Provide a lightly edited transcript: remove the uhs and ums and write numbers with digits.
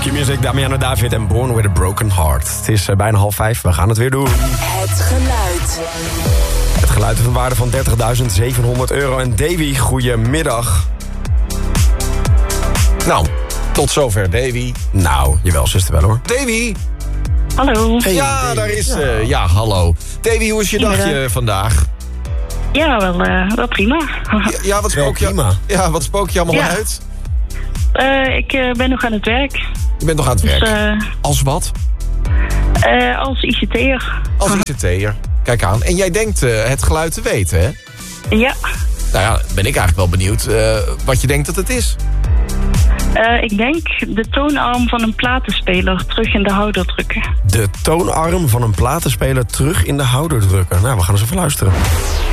Q-Music, Damiano David en Born With A Broken Heart. Het is bijna 4:30, we gaan het weer doen. Het geluid. Het geluid heeft een waarde van €30.700. En Davy, goedemiddag. Nou, tot zover, Davy. Nou, jawel, zuster wel hoor. Davy! Hallo. Hey, Ja, Davy. daar is... ja, hallo. Davy, hoe is je dagje vandaag? Ja, wel prima. Ja, wat spook je, prima. ja, wat spook je allemaal Ja. uit? Ik ben nog aan het werk. Je bent nog aan het Dus, werk. Als wat? als ICT'er. Als ICT'er. Kijk aan. En jij denkt het geluid te weten, hè? Ja. Nou ja, ben ik eigenlijk wel benieuwd wat je denkt dat het is. Ik denk de toonarm van een platenspeler terug in de houder drukken. De toonarm van een platenspeler terug in de houder drukken. Nou, we gaan eens even luisteren.